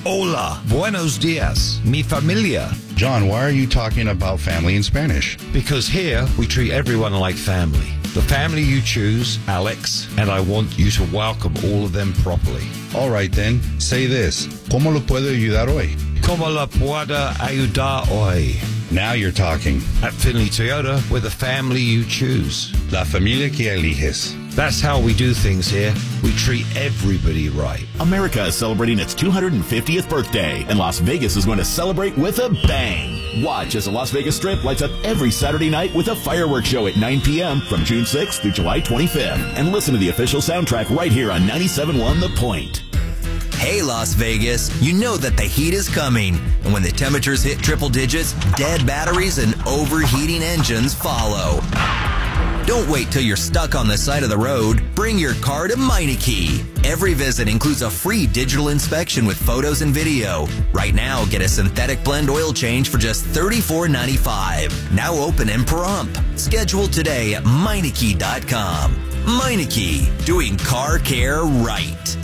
Hola, buenos dias, mi familia. John, why are you talking about family in Spanish? Because here we treat everyone like family. The family you choose, Alex, and I want you to welcome all of them properly. All right then, say this. ¿Cómo lo puedo ayudar hoy? ¿Cómo la puedo ayudar hoy? Now you're talking. At Finley Toyota, we're the family you choose. La familia que eliges. That's how we do things here. We treat everybody right. America is celebrating its 250th birthday, and Las Vegas is going to celebrate with a bang. Watch as the Las Vegas Strip lights up every Saturday night with a fireworks show at 9 p.m. from June 6th through July 25th. And listen to the official soundtrack right here on 97.1 The Point. Hey, Las Vegas, you know that the heat is coming. And when the temperatures hit triple digits, dead batteries and overheating engines follow. Don't wait till you're stuck on the side of the road. Bring your car to Meineke. Every visit includes a free digital inspection with photos and video. Right now, get a synthetic blend oil change for just $34.95. Now open and prompt. Schedule today at Meineke.com. Meineke, doing car care right.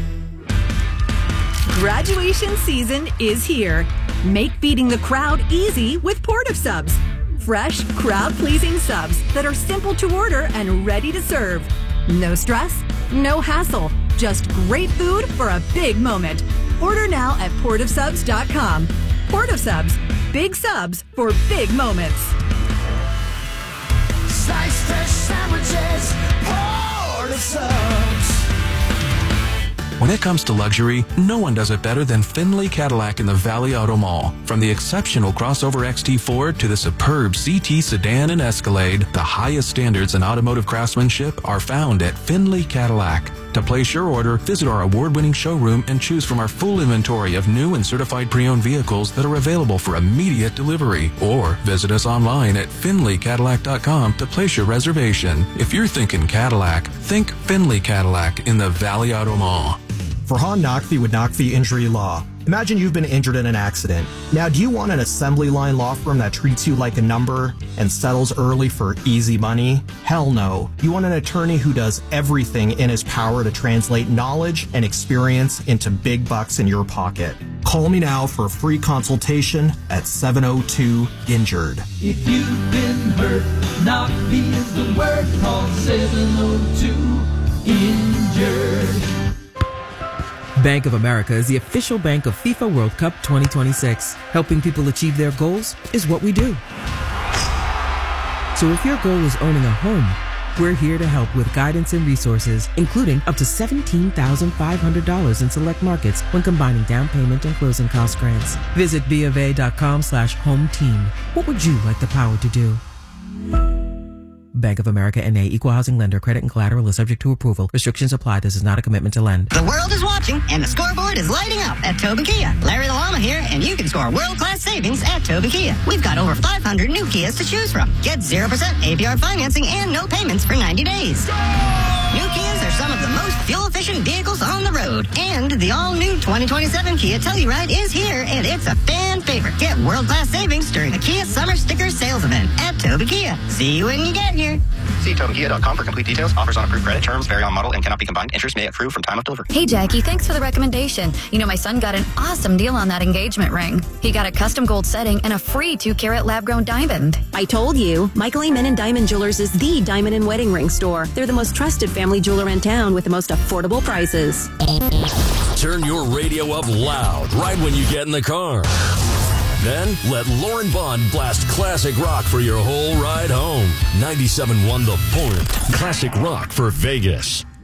Graduation season is here. Make beating the crowd easy with Port of Subs. Fresh, crowd-pleasing subs that are simple to order and ready to serve. No stress, no hassle, just great food for a big moment. Order now at portofsubs.com. Port of Subs, big subs for big moments. Sliced fresh sandwiches, Port of Subs. When it comes to luxury, no one does it better than Finley Cadillac in the Valley Auto Mall. From the exceptional crossover XT4 to the superb CT sedan and Escalade, the highest standards in automotive craftsmanship are found at Finley Cadillac. To place your order, visit our award-winning showroom and choose from our full inventory of new and certified pre-owned vehicles that are available for immediate delivery. Or visit us online at FinleyCadillac.com to place your reservation. If you're thinking Cadillac, think Finley Cadillac in the Valley Auto Mall. Farhan Naqvi with Naqvi Injury Law. Imagine you've been injured in an accident. Now, do you want an assembly line law firm that treats you like a number and settles early for easy money? Hell no. You want an attorney who does everything in his power to translate knowledge and experience into big bucks in your pocket. Call me now for a free consultation at 702-INJURED. If you've been hurt, Naqvi is the word. Call 702-INJURED. Bank of America is the official bank of FIFA World Cup 2026. Helping people achieve their goals is what we do. So if your goal is owning a home, we're here to help with guidance and resources, including up to $17,500 in select markets when combining down payment and closing cost grants. Visit BofA.com/home team. What would you like the power to do? Bank of America N.A. Equal Housing Lender. Credit and collateral is subject to approval. Restrictions apply. This is not a commitment to lend. The world is watching, and the scoreboard is lighting up at Tobin Kia. Larry the Llama here, and you can score world-class savings at Tobin Kia. We've got over 500 new Kias to choose from. Get 0% APR financing and no payments for 90 days. New Kias are some of the most fuel-efficient vehicles on the road. And the all-new 2027 Kia Telluride is here, and it's a fan favorite. Get world-class savings during the Kia Summer Sticker Sales Event at Tobin Kia. See you when you get here. See TobinKia.com for complete details. Offers on approved credit terms vary on model and cannot be combined. Interest may accrue from time of delivery. Hey, Jackie, thanks for the recommendation. You know, my son got an awesome deal on that engagement ring. He got a custom gold setting and a free 2-carat lab-grown diamond. I told you, Michael Amen and Diamond Jewelers is the diamond and wedding ring store. They're the most trusted family jeweler in town with the most affordable prices. Turn your radio up loud right when you get in the car. Then let Lauren Bond blast classic rock for your whole ride home. 97.1 The Point. Classic rock for Vegas.